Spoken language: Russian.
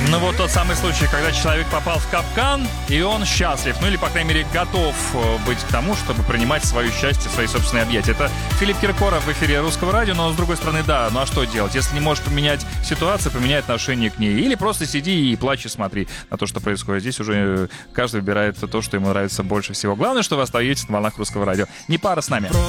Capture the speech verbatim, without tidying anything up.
Ну вот тот самый случай, когда человек попал в капкан, и он счастлив, ну или, по крайней мере, готов быть к тому, чтобы принимать свое счастье в свои собственные объятия. Это Филипп Киркоров в эфире Русского радио, но с другой стороны, да, ну а что делать? Если не можешь поменять ситуацию, поменяй отношение к ней. Или просто сиди и плачь и смотри на то, что происходит. Здесь уже каждый выбирает то, что ему нравится больше всего. Главное, что вы остаетесь на волнах Русского радио. Не пара с нами.